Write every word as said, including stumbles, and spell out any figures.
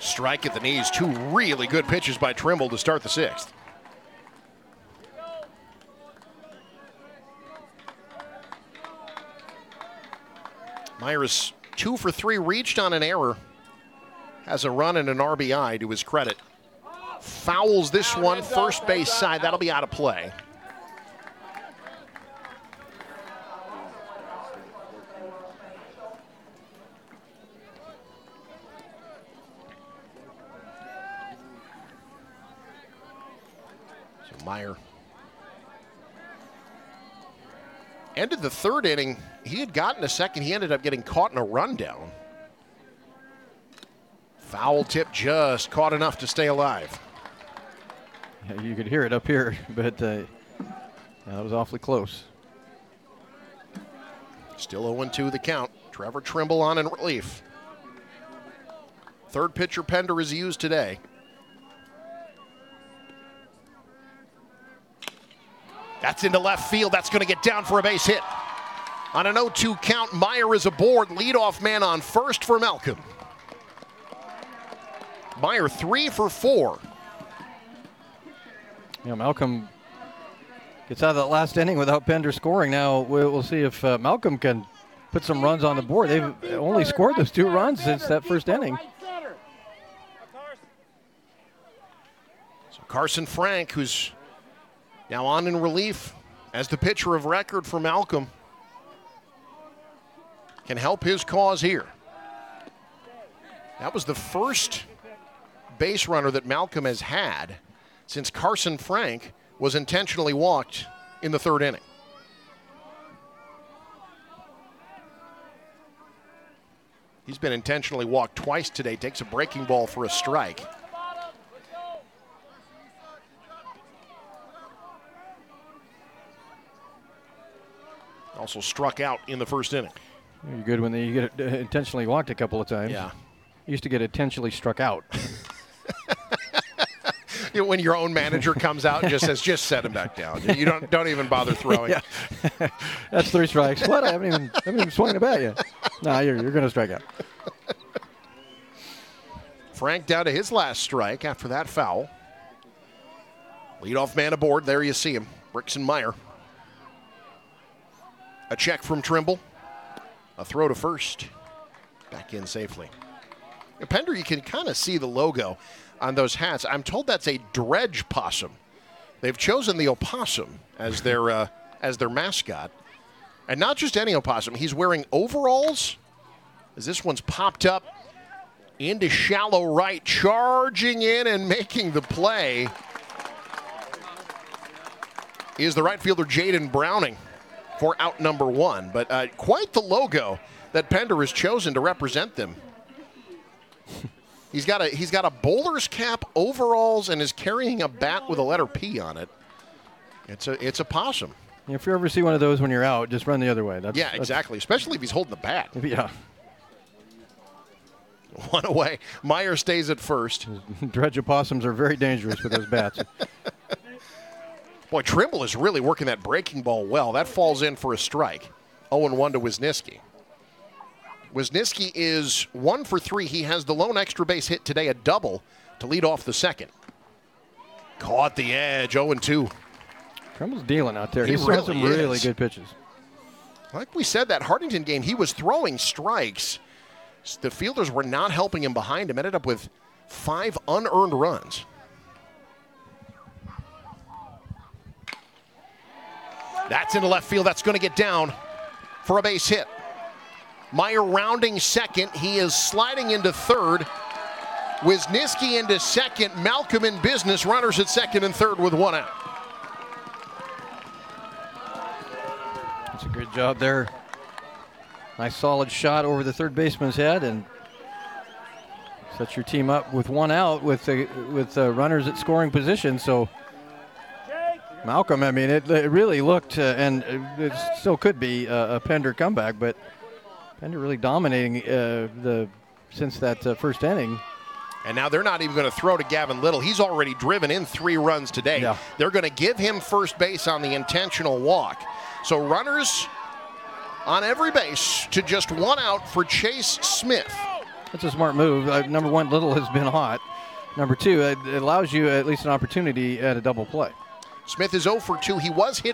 Strike at the knees. Two really good pitches by Trimble to start the sixth. Myers two for three, reached on an error. Has a run and an R B I to his credit. Fouls this one, first base side. That'll be out of play. So Meyer ended the third inning. He had gotten a second. He ended up getting caught in a rundown. Foul tip just caught enough to stay alive. Yeah, you could hear it up here, but uh, that was awfully close. Still oh and two the count. Trevor Trimble on in relief. Third pitcher Pender is used today. That's into left field. That's going to get down for a base hit. On an oh two count, Meyer is aboard. Leadoff man on first for Malcolm. Meyer three for four. You know, Malcolm gets out of that last inning without Pender scoring. Now we'll see if uh, Malcolm can put some runs on the board. They've only scored those two runs since that first inning. So Carson Frank, who's now on in relief as the pitcher of record for Malcolm, can help his cause here. That was the first base runner that Malcolm has had since Carson Frank was intentionally walked in the third inning. He's been intentionally walked twice today. Takes a breaking ball for a strike. Also struck out in the first inning. You're good when you get intentionally walked a couple of times. Yeah. Used to get intentionally struck out. You know, when your own manager comes out and just says, just set him back down. You don't don't even bother throwing. Yeah. That's three strikes. What? I haven't even, I haven't even swung a bat yet. No, you're, you're going to strike out. Frank down to his last strike after that foul. Leadoff man aboard. There you see him. Rickson Meyer. A check from Trimble. A throw to first. Back in safely. Now, Pender, you can kind of see the logo on those hats. I'm told that's a dredge possum. They've chosen the opossum as their uh, as their mascot. And not just any opossum. He's wearing overalls, as this one's popped up into shallow right, charging in and making the play is the right fielder Jaden Browning for out number one. But uh, quite the logo that Pender has chosen to represent them. He's got a he's got a bowler's cap, overalls, and is carrying a bat with a letter P on it. It's a it's a possum. If you ever see one of those when you're out, just run the other way. That's, yeah, that's, exactly. Especially if he's holding the bat. Yeah. One away. Meyer stays at first. Dredge opossums are very dangerous with those bats. Boy, Trimble is really working that breaking ball well. That falls in for a strike. oh and one to Wisniewski. Wisniewski is one for three. He has the lone extra base hit today, a double, to lead off the second. Caught the edge, oh and two. Trimble's dealing out there. He He's really throwing some really is. good pitches. Like we said, that Hartington game, he was throwing strikes. The fielders were not helping him behind him. Ended up with five unearned runs. That's into left field. That's going to get down for a base hit. Meyer rounding second. He is sliding into third. Wisniewski into second. Malcolm in business. Runners at second and third with one out. That's a good job there. Nice solid shot over the third baseman's head and set your team up with one out with the, with the runners at scoring position. So Malcolm, I mean, it, it really looked, uh, and it still could be uh, a Pender comeback, but Pender really dominating uh, the since that uh, first inning. And now they're not even going to throw to Gavin Little. He's already driven in three runs today. Yeah. They're going to give him first base on the intentional walk. So runners on every base to just one out for Chase Smith. That's a smart move. Uh, number one, Little has been hot. Number two, it, it allows you at least an opportunity at a double play. Smith is zero for two. He was hit